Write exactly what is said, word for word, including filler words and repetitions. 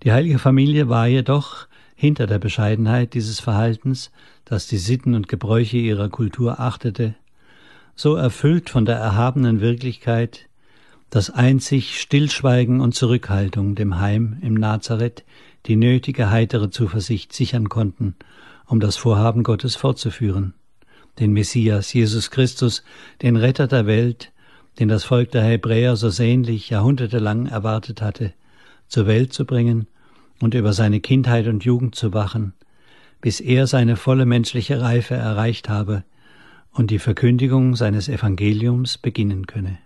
Die heilige Familie war jedoch hinter der Bescheidenheit dieses Verhaltens, das die Sitten und Gebräuche ihrer Kultur achtete, so erfüllt von der erhabenen Wirklichkeit, dass einzig Stillschweigen und Zurückhaltung dem Heim im Nazareth die nötige heitere Zuversicht sichern konnten, um das Vorhaben Gottes fortzuführen, den Messias, Jesus Christus, den Retter der Welt, den das Volk der Hebräer so sehnlich jahrhundertelang erwartet hatte, zur Welt zu bringen und über seine Kindheit und Jugend zu wachen, bis er seine volle menschliche Reife erreicht habe und die Verkündigung seines Evangeliums beginnen könne.